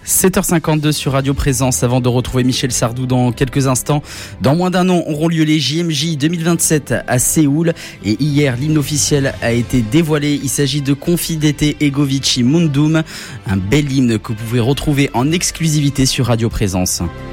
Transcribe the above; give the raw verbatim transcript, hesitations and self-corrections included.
sept heures cinquante-deux sur Radio Présence, avant de retrouver Michel Sardou dans quelques instants. Dans moins d'un an auront lieu les J M J deux mille vingt-sept à Séoul. Et hier, l'hymne officiel a été dévoilé. Il s'agit de Confidete Ego Vici Mundum, un bel hymne que vous pouvez retrouver en exclusivité sur Radio Présence.